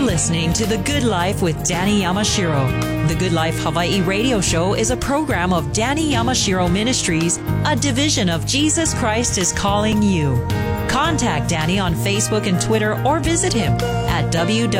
listening to The Good Life with Danny Yamashiro. The Good Life Hawaii radio show is a program of Danny Yamashiro Ministries, a division of Jesus Christ is Calling You. Contact Danny on Facebook and Twitter or visit him at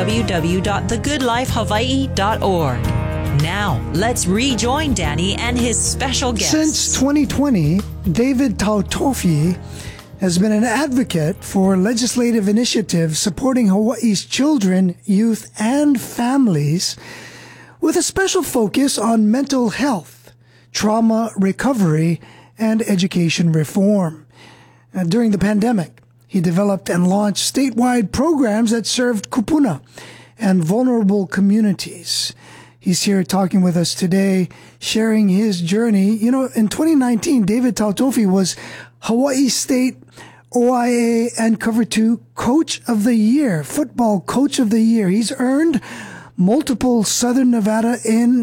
www.thegoodlifehawaii.org. Now, let's rejoin Danny and his special guest. Since 2020, David Tautofi has been an advocate for legislative initiatives supporting Hawaii's children, youth, and families with a special focus on mental health, trauma recovery, and education reform. During the pandemic, he developed and launched statewide programs that served kupuna and vulnerable communities. He's here talking with us today, sharing his journey. You know, in 2019, David Tautofi was Hawaii State OIA and Cover 2 Coach of the Year, Football Coach of the Year. He's earned multiple Southern Nevada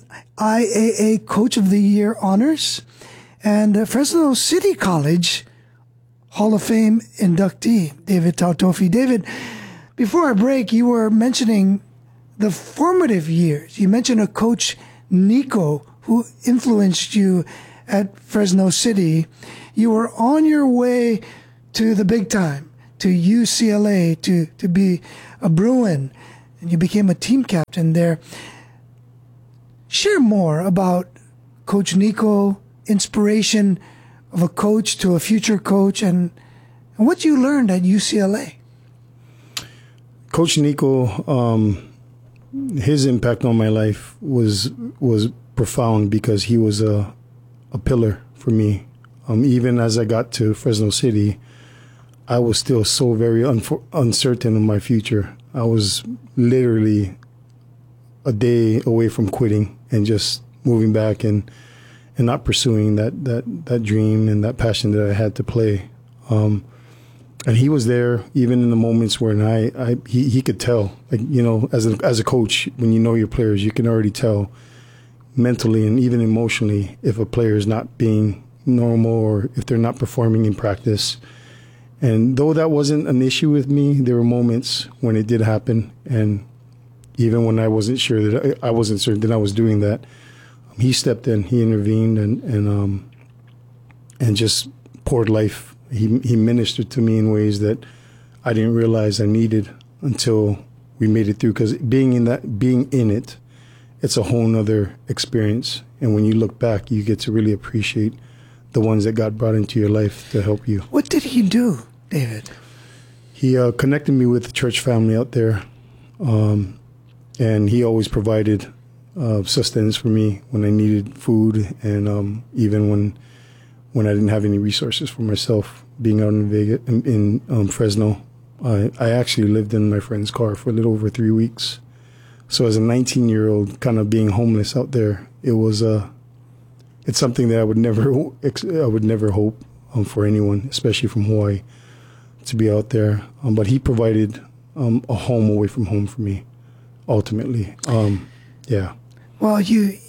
NIAA Coach of the Year honors and Fresno City College Hall of Fame inductee, David Tautofi. David, before our break, you were mentioning the formative years. You mentioned a coach, Nico, who influenced you at Fresno City. You were on your way to the big time, to UCLA, to be a Bruin, and you became a team captain there. Share more about Coach Nico, inspiration of a coach to a future coach, and what you learned at UCLA. Coach Nico, his impact on my life was profound because he was a pillar for me. Even as I got to Fresno City, I was still so very uncertain of my future. I was literally a day away from quitting and just moving back and not pursuing that dream and that passion that I had to play. And he was there even in the moments when he could tell, like, you know, as a coach, when you know your players, you can already tell mentally and even emotionally if a player is not being normal or if they're not performing in practice. And though that wasn't an issue with me, there were moments when it did happen. And even when I wasn't sure that I wasn't certain that I was doing that, he stepped in, he intervened and just poured life. He ministered to me in ways that I didn't realize I needed until we made it through. Because being in it, it's a whole nother experience. And when you look back, you get to really appreciate the ones that God brought into your life to help you. What did he do, David? He connected me with the church family out there, and he always provided sustenance for me when I needed food, and even when I didn't have any resources for myself. Being out in Vegas, in Fresno, I actually lived in my friend's car for a little over 3 weeks. So as a 19-year-old, kind of being homeless out there, it's something that I would never hope for anyone, especially from Hawaii, to be out there. But he provided a home away from home for me, ultimately. Yeah. Well, he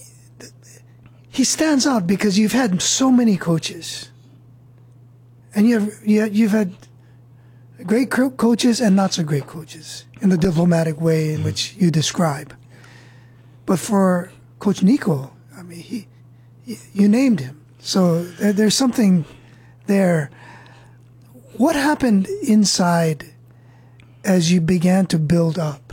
stands out because you've had so many coaches, and you've had great coaches and not so great coaches in the diplomatic way in which you describe. But for Coach Nico, I mean, you named him. So there's something there. What happened inside as you began to build up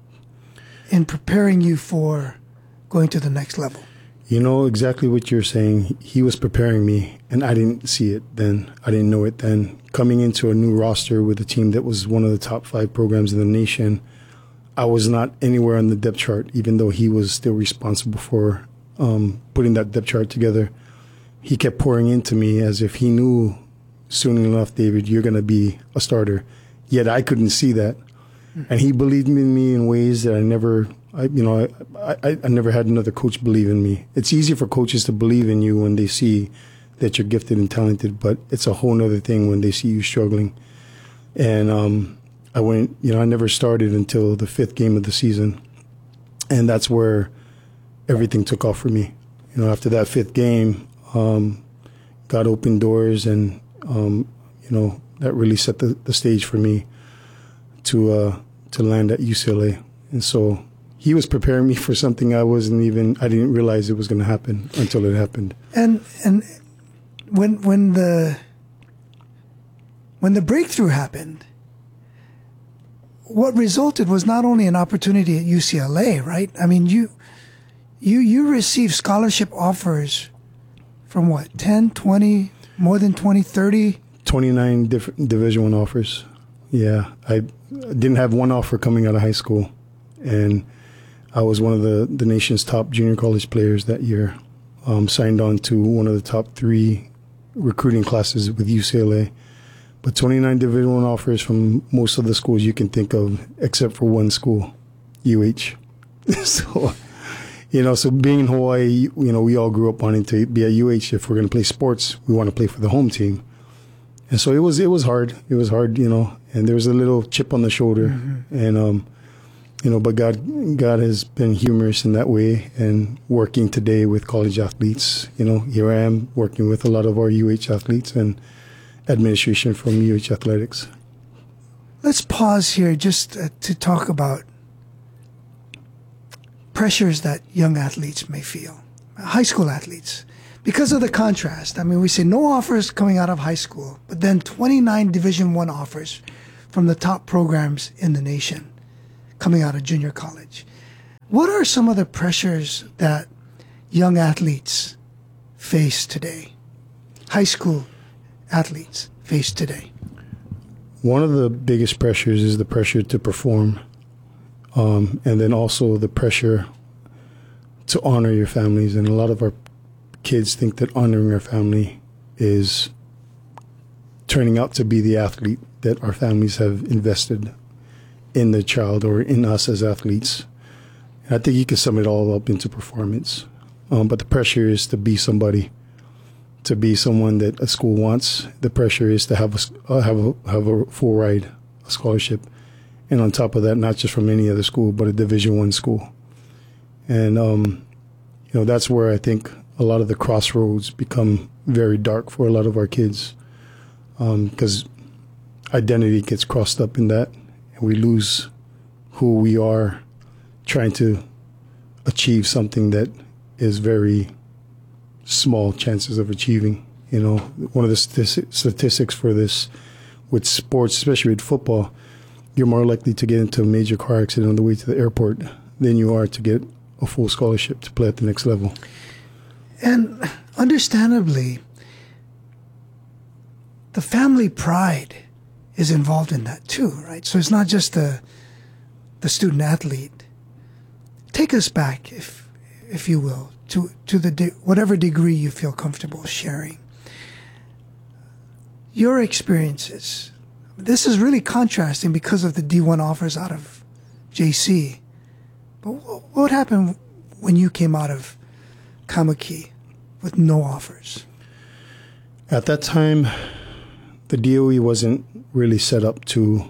in preparing you for going to the next level? You know exactly what you're saying. He was preparing me, and I didn't see it then. I didn't know it then. Coming into a new roster with a team that was one of the top 5 programs in the nation, I was not anywhere on the depth chart, even though he was still responsible for putting that depth chart together. He kept pouring into me as if he knew soon enough, David, you're going to be a starter. Yet I couldn't see that. And he believed in me in ways that I never had another coach believe in me. It's easy for coaches to believe in you when they see that you're gifted and talented, but it's a whole other thing when they see you struggling. And I never started until the 5th game of the season. And that's where everything took off for me. You know, after that 5th game, God opened doors, and that really set the stage for me to land at UCLA. And so he was preparing me for something I didn't realize it was going to happen until it happened. And when the breakthrough happened, what resulted was not only an opportunity at UCLA, right? I mean, you received scholarship offers from what, 10, 20, more than 20, 30? 29 different Division I offers. Yeah, I didn't have one offer coming out of high school, and I was one of the nation's top junior college players that year. Signed on to one of the top 3 recruiting classes with UCLA. But 29 Division I offers from most of the schools you can think of, except for one school, UH. So, so being in Hawaii, we all grew up wanting to be at UH. If we're going to play sports, we want to play for the home team. And so it was hard. It was hard, and there was a little chip on the shoulder. Mm-hmm. And, but God has been humorous in that way, and working today with college athletes. Here I am working with a lot of our UH athletes and administration from UH Athletics. Let's pause here just to talk about pressures that young athletes may feel, high school athletes, because of the contrast. I mean, we say no offers coming out of high school, but then 29 Division I offers from the top programs in the nation coming out of junior college. What are some of the pressures that young athletes face today? High school athletes face today? One of the biggest pressures is the pressure to perform, and then also the pressure to honor your families. And a lot of our kids think that honoring our family is turning out to be the athlete that our families have invested in the child or in us as athletes. And I think you can sum it all up into performance. But the pressure is to be somebody, to be someone that a school wants. The pressure is to have a full ride, a scholarship, and on top of that, not just from any other school, but a Division I school. And that's where I think a lot of the crossroads become very dark for a lot of our kids, because identity gets crossed up in that, and we lose who we are trying to achieve something that is very small chances of achieving. One of the statistics for this with sports, especially with football, you're more likely to get into a major car accident on the way to the airport than you are to get a full scholarship to play at the next level. And understandably, the family pride is involved in that too, right? So it's not just the student athlete. Take us back, if you will, to the whatever degree you feel comfortable sharing. Your experiences. This is really contrasting because of the D1 offers out of JC. But what happened when you came out of Kamaki with no offers? At that time, the DOE wasn't really set up to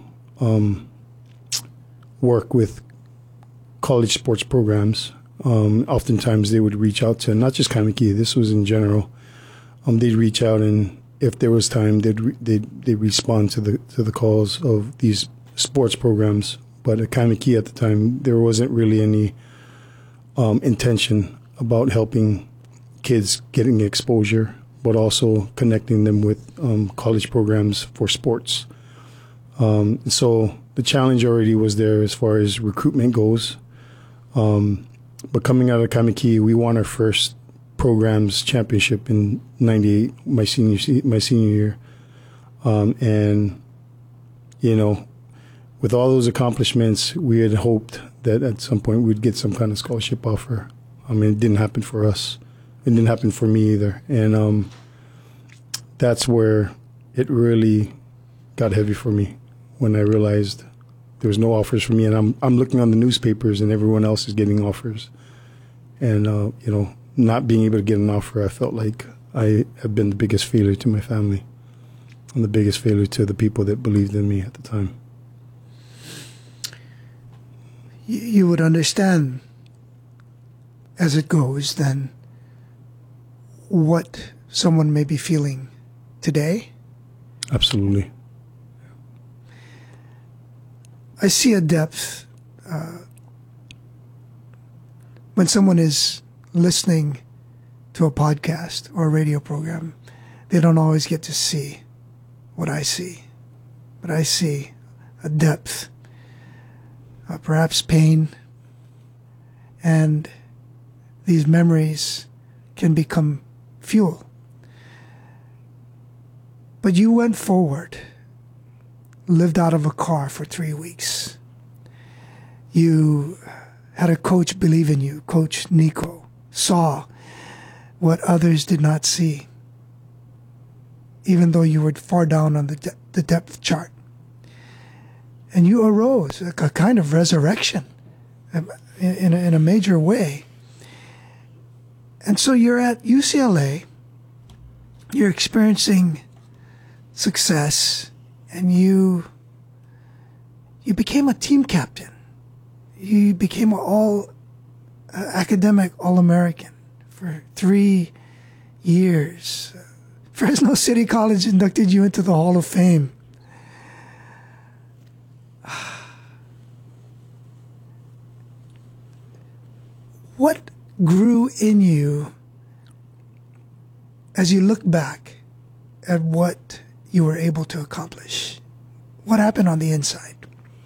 work with college sports programs. Oftentimes they would reach out to, not just Kamaki, this was in general. They'd reach out, and if there was time, they'd respond to the calls of these sports programs. But at Kamaki at the time, there wasn't really any intention about helping kids getting exposure, but also connecting them with college programs for sports. So the challenge already was there as far as recruitment goes. But coming out of Kamaki, we won our first programs championship in '98, my senior year. And, with all those accomplishments, we had hoped that at some point we'd get some kind of scholarship offer. It didn't happen for us. It didn't happen for me either. And that's where it really got heavy for me, when I realized there was no offers for me. And I'm looking on the newspapers and everyone else is getting offers. And, not being able to get an offer, I felt like I have been the biggest failure to my family and the biggest failure to the people that believed in me at the time. You would understand, as it goes, then, what someone may be feeling today? Absolutely. I see a depth when someone is listening to a podcast or a radio program, they don't always get to see what I see. But I see a depth, perhaps pain, and these memories can become fuel. But you went forward, lived out of a car for 3 weeks. You had a coach believe in you. Coach Nico saw what others did not see, even though you were far down on the depth chart. And you arose, a kind of resurrection in a major way. And so you're at UCLA, you're experiencing success, and you became a team captain. You became an academic All-American for 3 years. Fresno City College inducted you into the Hall of Fame. What grew in you as you look back at what you were able to accomplish? What happened on the inside?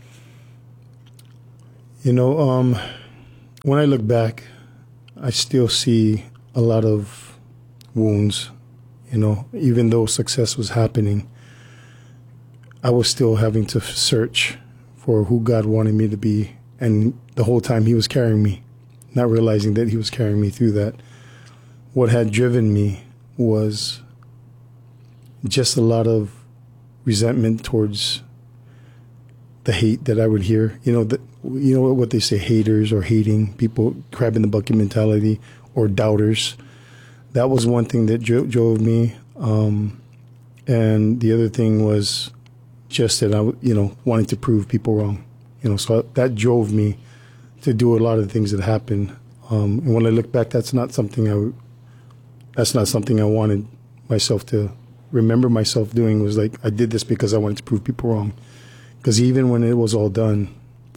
You know, when I look back, I still see a lot of wounds. You know, even though success was happening, I was still having to search for who God wanted me to be. And the whole time he was carrying me, not realizing that he was carrying me through that. What had driven me was just a lot of resentment towards the hate that I would hear. You know what they say, haters or hating people, crab in the bucket mentality, or doubters. That was one thing that drove me. And the other thing was just that I, wanting to prove people wrong. So that drove me to do a lot of the things that happened. And when I look back, that's not something I wanted myself to remember myself doing. Was like, I did this because I wanted to prove people wrong. Because even when it was all done,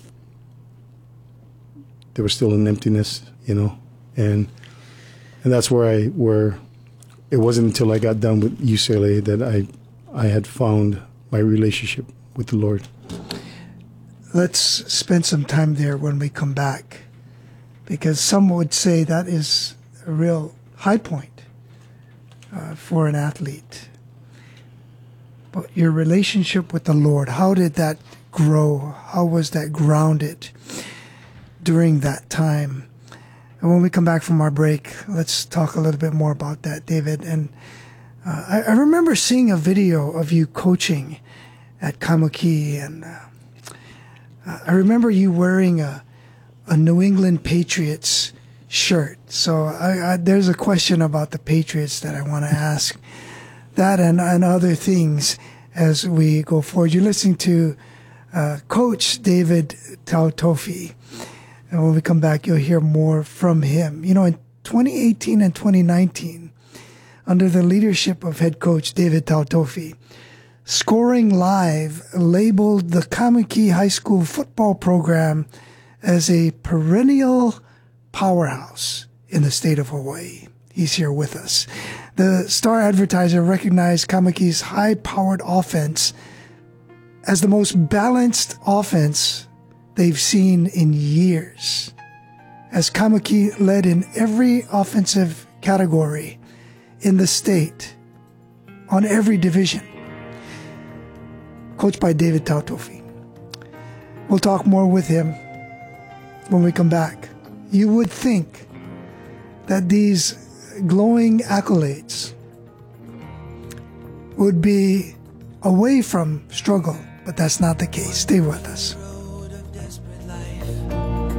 there was still an emptiness, and that's where it wasn't until I got done with UCLA that I had found my relationship with the Lord. Let's spend some time there when we come back, because some would say that is a real high point for an athlete. But your relationship with the Lord, how did that grow? How was that grounded during that time? And when we come back from our break, let's talk a little bit more about that, David. And I remember seeing a video of you coaching at Kaimuki, and I remember you wearing a New England Patriots shirt. So there's a question about the Patriots that I want to ask. That and other things as we go forward. You're listening to Coach David Tautofi. And when we come back, you'll hear more from him. In 2018 and 2019, under the leadership of head coach David Tautofi, Scoring Live labeled the Kaimuki High School football program as a perennial powerhouse in the state of Hawaii. He's here with us. The Star Advertiser recognized Kaimuki's high-powered offense as the most balanced offense they've seen in years, as Kaimuki led in every offensive category in the state on every division. Coached by David Tautofi. We'll talk more with him when we come back. You would think that these glowing accolades would be away from struggle, but that's not the case. Stay with us.